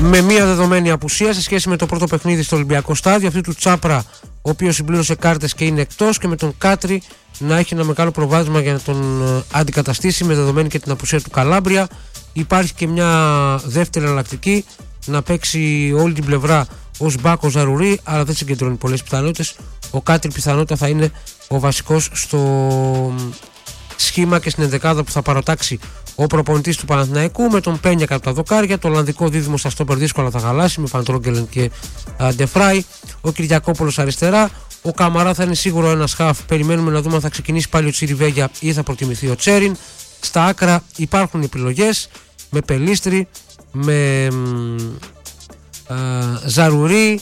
με μια δεδομένη απουσία σε σχέση με το πρώτο παιχνίδι στο Ολυμπιακό στάδιο, αυτή του Τσάπρα, ο οποίος συμπλήρωσε κάρτες και είναι εκτός, και με τον Κάτρι να έχει ένα μεγάλο προβάδισμα για να τον αντικαταστήσει, με δεδομένη και την απουσία του Καλάμπρια. Υπάρχει και μια δεύτερη εναλλακτική, να παίξει όλη την πλευρά ως μπάκο Ζαρουρί, αλλά δεν συγκεντρώνει πολλές πιθανότητες. Ο Κάτρι πιθανότητα θα είναι ο βασικός στο σχήμα και στην ενδεκάδα που θα παροτάξει ο προπονητής του Παναθηναϊκού, με τον Πένια κατά τα δοκάρια, το Ολλανδικό δίδυμο στα στόπερ δύσκολα θα χαλάσει με Φαντρόγκελεν και Ντεφράι, ο Κυριακόπουλος αριστερά, ο Καμαρά θα είναι σίγουρο ένας χαφ, περιμένουμε να δούμε αν θα ξεκινήσει πάλι ο Τσιριβέγια ή θα προτιμηθεί ο Τσέριν. Στα άκρα υπάρχουν επιλογές με Πελίστρι, με Ζαρουρί,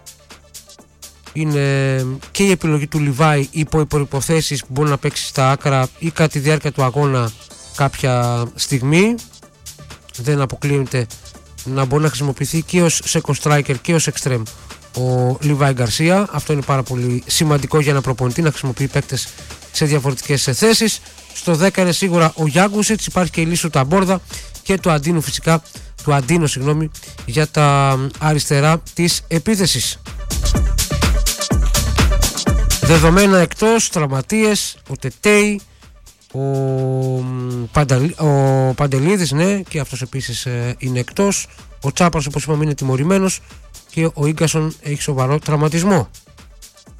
είναι και η επιλογή του Λιβάη υπό προϋποθέσεις που μπορεί να παίξει στα άκρα ή κατά τη διάρκεια του αγώνα κάποια στιγμή. Δεν αποκλείεται να μπορεί να χρησιμοποιηθεί και ως second striker και ως extreme ο Λιβάη Γκαρσία. Αυτό είναι πάρα πολύ σημαντικό για ένα προπονητή, να χρησιμοποιεί παίκτες σε διαφορετικές θέσεις. Στο 10 είναι σίγουρα ο Γιάγκουσιτς, υπάρχει και η λύση του Ταμπόρδα και του Αντίνου φυσικά, για τα αριστερά της επίθεσης. Δεδομένα εκτός, τραυματίες, ο Τετέι, ο Παντελίδης, ναι, και αυτός επίσης είναι εκτός. Ο Τσάπρας, όπως είπαμε, είναι τιμωρημένος και ο Ίγκασον έχει σοβαρό τραυματισμό.